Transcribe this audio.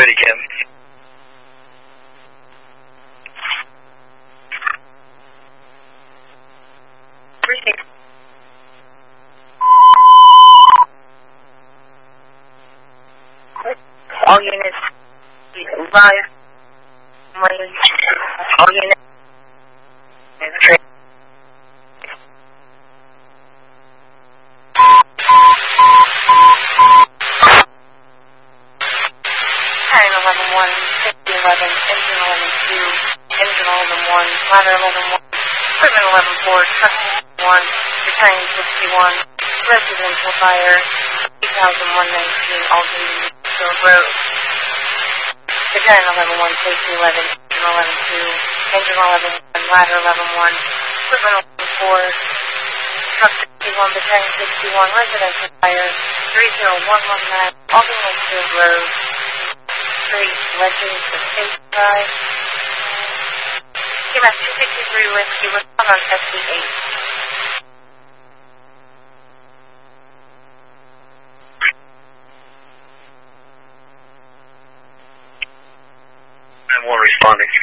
ready, Kim. All units, rise. All units. Ladder 11-1, equipment 11-4, truck 1, battalion 61, residential fire, 3,119, Albany Road. Battalion 11-1, safety 11, engine 11-2, engine 11-1, ladder 11-1, equipment 11-4, truck 61, battalion 61, residential fire, 30119, Albany Road, Street, Legends, Estate Drive. QMS 263 Whiskey, respond on SC8. I'm one responding.